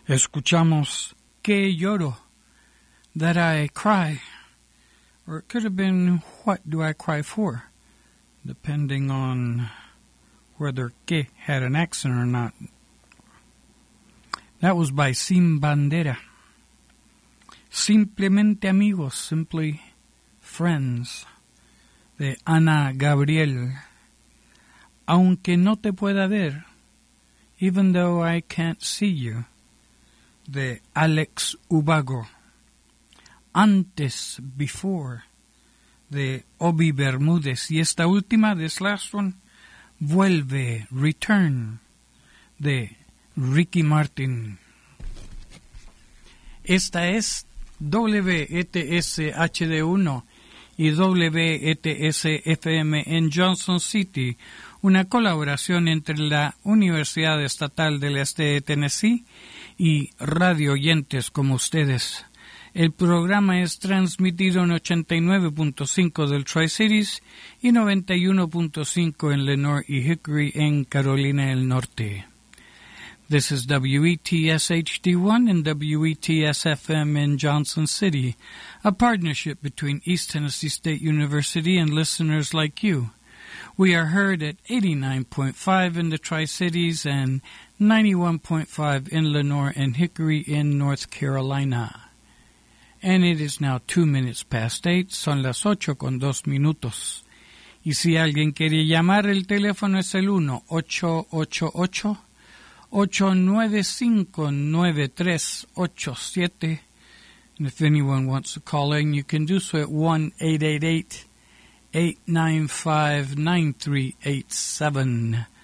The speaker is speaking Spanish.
Escuchamos Que Lloro, That I Cry, or it could have been What Do I Cry For, depending on whether que had an accent or not. That was by Sin Bandera. Simplemente Amigos, Simply Friends, de Ana Gabriel. Aunque no te pueda ver, Even Though I Can't See You, de Alex Ubago. Antes, Before, de Obi Bermúdez. Y esta última, this last one, Vuelve, Return, de Ricky Martin. Esta es WETS HD1 y WETS FM en Johnson City, una colaboración entre la Universidad Estatal del Este de Tennessee y radio oyentes como ustedes. El programa es transmitido en 89.5 del Tri-Cities y 91.5 en Lenoir y Hickory en Carolina del Norte. This is WETS HD1 and WETS FM in Johnson City, a partnership between East Tennessee State University and listeners like you. We are heard at 89.5 in the Tri-Cities and 91.5 in Lenoir and Hickory in North Carolina. And it is now 2 minutes past 8, son las 8:02. Y si alguien quiere llamar, el teléfono es el 1-888-895-9387. And if anyone wants to call in, you can do so at 1-888-895-9387.